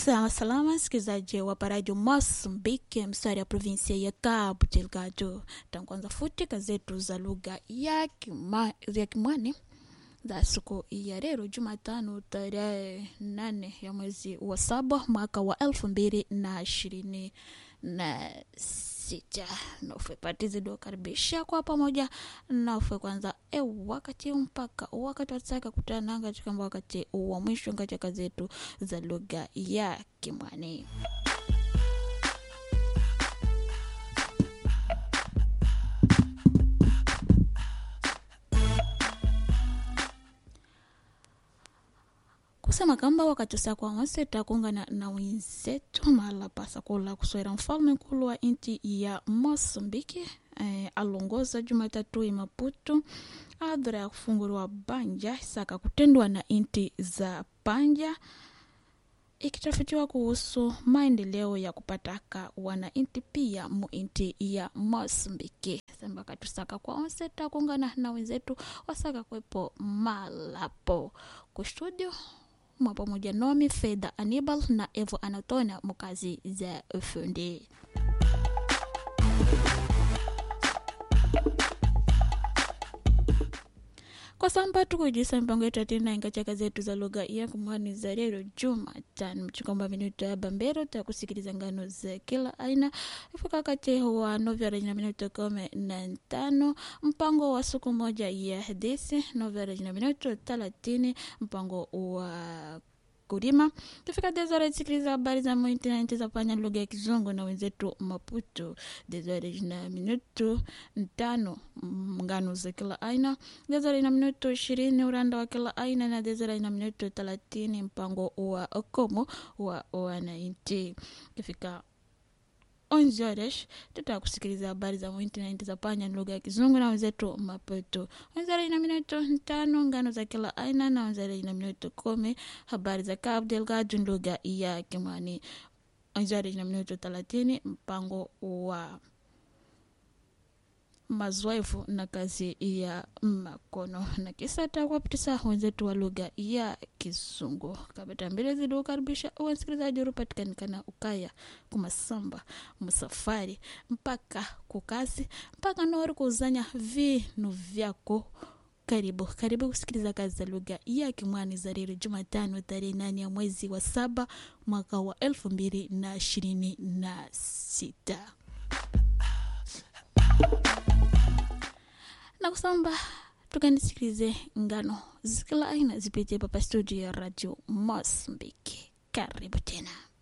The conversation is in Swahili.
Salama msikilizaji wa Radio Mozambique, mstari ya provinsia ya Cabo Delgado. Tanguanza futi kazetu za lugha ya Kimwani za siku ya leo Jumatano tarehe 8 ya mwezi wa 7 mwaka wa 2026. Na ufe patizi do karibisha kwa pamoja na ufe kwanza wakati mpaka wakati wataka kutana katika wakati wa mwisho katika zetu za lugha ya Kimwani. Kusema kamba wakati usakwa mwaseta kuungana na wenzetu mahala pasa kula kuswera mfalme mkulu wa inti ya Mozambique alongoza Jumatatu ya Maputo adhura ya kufungurwa banja saka kutendwa na inti za panja ikitafitiwa kuhusu maendeleo ya kupataka wana inti pia mu inti ya Mozambique. Samba katusaka kwa onseta kuungana na wenzetu wasaka kwepo malapo kustudio mwa pamoja nomi Fedha Anibal na Evo Anatonia mukazi za ufundi. Kwa samba tukujisa mpango yetu atina ingachaka zetu za lugha ya Kimwani za leo Jumatano mchikomba minuto ya bambero ta kusikiliza ngano za kila aina ifika kati wa novela na minuto 15 mpango wa siku moja ya hadithi novela na minuto 30 mpango wa kulima tufika dezore sikiliza habari za internet za panya lugha ya Kizungu na wenzetu Maputo dezore na minuto 5 ngano za kila aina dezore na minuto 20 uranda wa kila aina na dezore na minuto 30 mpango wa okomo wa wanainti tufika 11 horas tutakusikiliza habari za internet za panya lugha ya Kizungu na wenzetu Maputo. 11 na minuto 5 ngano za kila aina na 11 na minuto 10 habari za Cabo Delgado lugha ya Kimwani. 11 na minuto 30 mpango wa mazoefu na kazi ya makono na kisa takwa pitisa wenzetu wa lugha ya Kizungu. Kabata mbele zidu karibisha uwensikilizaji upatikanikana ukaya kumasamba musafari mpaka kukazi mpaka nori kuzanya vinu vyako. Karibu kusikiliza kazi za lugha ya Kimwani za leo Jumatano tarehe 8 ya mwezi wa 7 mwaka wa 2026. Na kusamba tukanisikilize ngano zikila aina zipitie papa studio ya Radio Mozambique. Karibu tena.